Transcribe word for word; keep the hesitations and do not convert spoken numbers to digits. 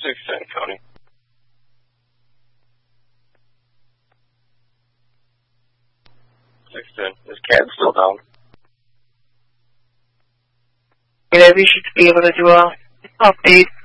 six ten, Coney. six ten. Is Cad still down? Yeah, we should be able to do a update